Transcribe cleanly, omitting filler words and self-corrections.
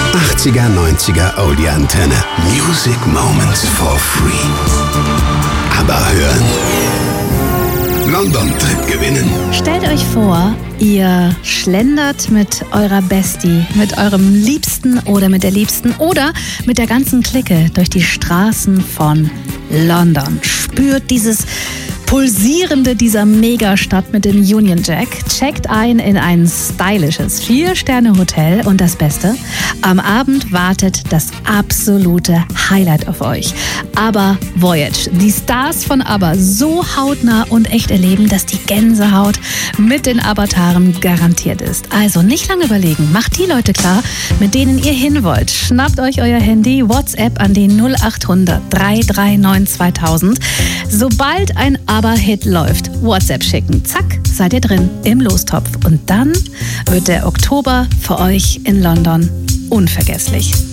80er, 90er Oldie-Antenne. Music Moments for free. Aber hören. London-Trip gewinnen. Stellt euch vor, ihr schlendert mit eurer Bestie, mit eurem Liebsten oder mit der Liebsten oder mit der ganzen Clique durch die Straßen von London. Spürt dieses Pulsierende dieser Megastadt mit dem Union Jack, checkt ein in ein stylisches 4-Sterne-Hotel und das Beste, am Abend wartet das absolute Highlight auf euch. ABBA Voyage. Die Stars von ABBA so hautnah und echt erleben, dass die Gänsehaut mit den Avataren garantiert ist. Also nicht lange überlegen, macht die Leute klar, mit denen ihr hin wollt. Schnappt euch euer Handy, WhatsApp an den 0800 339 2000. Sobald ein ABBA-Hit läuft, WhatsApp schicken. Zack, seid ihr drin im Lostopf. Und dann wird der Oktober für euch in London unvergesslich.